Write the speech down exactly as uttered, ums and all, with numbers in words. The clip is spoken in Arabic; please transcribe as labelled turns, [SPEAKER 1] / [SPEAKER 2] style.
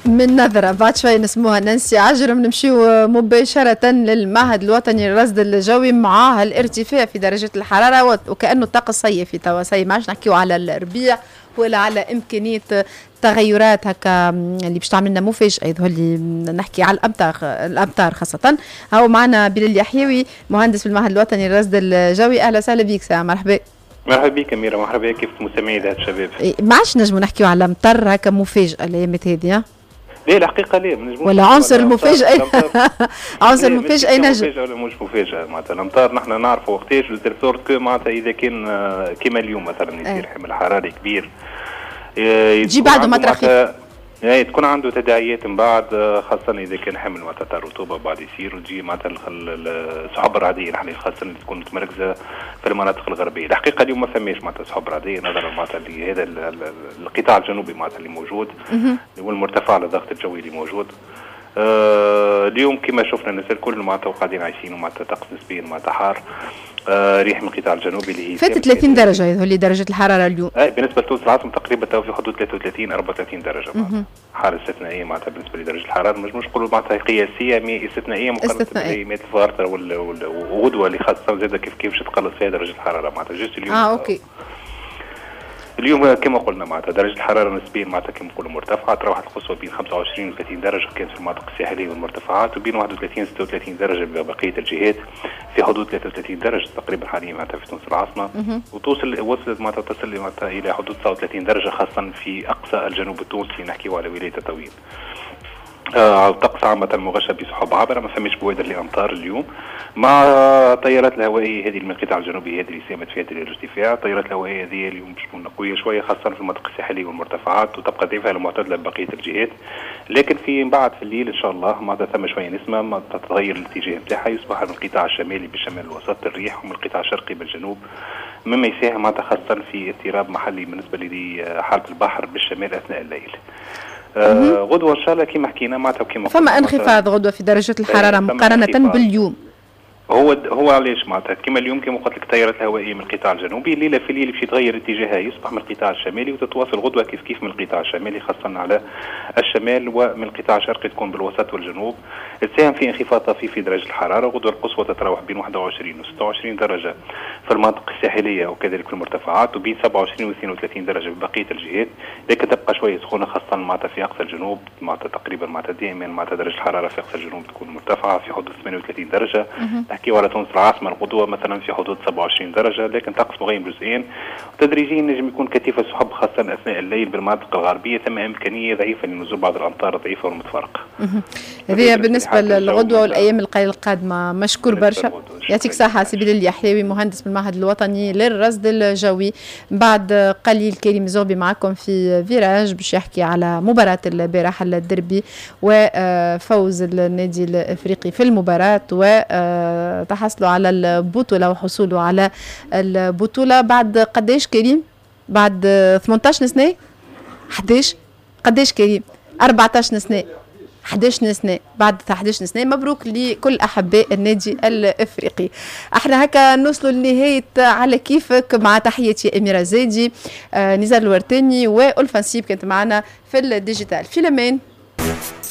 [SPEAKER 1] من نظرة بعد شوي نسموها نانسي عجرم. نمشيو مباشرة للمعهد الوطني للرصد الجوي مع الارتفاع في درجة الحرارة وكأنه الطقس صيفي توا صي ما عادش نحكيو على الربيع ولا على إمكانية تغيرات هكا اللي باش تعمل لنا مفاجأة يظهر لي نحكي على الأمطار الأمطار خاصة. هاو معنا بلال يحيوي مهندس في المعهد الوطني للرصد الجوي. أهلا وسهلا بك ساعة مرحبا.
[SPEAKER 2] مرحبا بك أميرة، مرحبا كيف مستمعي ذات الشباب.
[SPEAKER 1] ما عادش نجمو نحكيو على الأمطار هكا مفاجأة الأيامات هذه.
[SPEAKER 2] لا الحقيقه لا ما نجموش
[SPEAKER 1] ولا عنصر المفاجاه عنصر المفاجاه ينجم
[SPEAKER 2] مفاجاه ولا مش مفاجاه. معناتها الامطار نحن نعرفوا وقتاش سورت كو معناتها اذا كان كيما اليوم مثلا يصير حمل حراري كبير
[SPEAKER 1] تجي بعده مطر خفيف
[SPEAKER 2] يعني تكون عنده تداعيات من بعد، خاصة إذا كان حمل معناتها الرطوبة بعد يصير وتجي معناتها السحب الرعدية نحن خاصة تكون متمركزة في المناطق الغربية. الحقيقة اليوم ما فماش معناتها سحب رعدية نظرا معناتها لهذا القطاع الجنوبي معناتها اللي موجود والمرتفع على الضغط الجوي اللي موجود. آه اليوم كما شفنا الناس الكل معناتها وقاعدين عايشين معناتها طقس نسبيا معناتها حار. آه ريح من القطاع الجنوبي اللي هي
[SPEAKER 1] فاتت ثلاثين درجة يظهر لي درجة الحرارة اليوم.
[SPEAKER 2] اي بالنسبة لتونس العاصمة تقريبا تو في حدود ثلاثة وثلاثين أربعة وثلاثين درجة معناتها حالة استثنائية معناتها بالنسبة لدرجة الحرارة. ما نجموش نقولوا معناتها قياسية مي استثنائية مقارنة بالايامات الفارطة والغدوة اللي خاصة زادة كيف كيف باش تقلص فيها درجة الحرارة معناتها جست اليوم.
[SPEAKER 1] اه اوكي.
[SPEAKER 2] اليوم كما قلنا معناتها درجة الحرارة نسبيا معناتها كما نقولوا مرتفعة، تراوحت القصوى بين خمسة وعشرين و ثلاثين درجة كانت في المناطق الساحلية والمرتفعات، وبين واحد وثلاثين ستة وثلاثين درجة ببقية الجهات، في حدود ثلاثة وثلاثين درجة تقريبا حاليا معناتها في تونس العاصمة، وتوصل وصلت معناتها تصل معناتها إلى حدود تسعة وثلاثين درجة خاصة في أقصى الجنوب التونسي نحكيو على ولاية تطاوين. آه الطقس عامة مغشى بسحب عابرة، ما فماش بوادر لأمطار اليوم، مع الطيارات الهوائية هذه من القطاع الجنوبي هذه اللي ساهمت في هذا الارتفاع. الطيارات الهوائية هذه اليوم باش تكون قوية شوية خاصة في المناطق الساحلية والمرتفعات، وتبقى دافعة المعتدلة ببقية الجهات، لكن في بعد في الليل إن شاء الله معناتها ثم شوية نسمة ما تتغير الاتجاه نتاعها، يصبح من القطاع الشمالي بالشمال الوسط الريح ومن القطاع الشرقي بالجنوب، مما يساهم معناتها خاصة في اضطراب محلي بالنسبة لحالة البحر بالشمال أثناء الليل. آه غدوه ان شاء الله كما حكينا معناتها وكما
[SPEAKER 1] فما انخفاض غدوه في درجه الحراره مقارنه باليوم.
[SPEAKER 2] هو هو علاش معناتها كما اليوم كما قلت لك التيارات الهوائيه من القطاع الجنوبي الليله في الليل باش يتغير اتجاهها، يصبح من القطاع الشمالي وتتواصل غدوه كيف كيف من القطاع الشمالي خاصه على الشمال، ومن القطاع الشرقي تكون بالوسط والجنوب، تساهم في انخفاض طفيف في درجه الحراره. غدوه القصوى تتراوح بين واحد وعشرين و ستة وعشرين درجه في المناطق الساحليه وكذلك في المرتفعات، وبين سبعة وعشرين و اثنين وثلاثين درجه ببقيه الجهات، لكن تبقى شويه سخونه خاصه معناتها في اقصى الجنوب معناتها تقريبا معناتها دائما معناتها درجه الحراره في اقصى الجنوب تكون مرتفعه في حدود ثمانية وثلاثين درجه. نحكيو على تونس العاصمه الغدوه مثلا في حدود سبعة وعشرين درجه، لكن طقس مغيم جزئيا وتدريجيا نجم يكون كثيف السحب خاصه اثناء الليل بالمناطق الغربيه، ثم امكانيه ضعيفه لنزول بعض الامطار الضعيفه والمتفرقه.
[SPEAKER 1] هذه بالنسبه للغدوه والايام القليله القادمه. مشكور برشا، يعطيك الصحه سي بلال اليحيوي مهندس بالمعهد الوطني للرصد الجوي. بعد قليل كريم زوبي معكم في فيراج باش يحكي على مباراه البارح الدربي وفوز النادي الافريقي في المباراه وتحصلوا على البطوله وحصوله على البطوله بعد قداش كريم؟ بعد ثمانية عشر سنه؟ أحد عشر قداش كريم؟ أربعة عشر سنه أحد عشر سنه. بعد أحد عشر سنه مبروك لكل احباء النادي الافريقي. احنا هكا نوصلوا لنهايه على كيفك مع تحياتي اميره زادي، آه نزار الورتاني والفانسيب كانت معنا في الديجيتال. في الامان.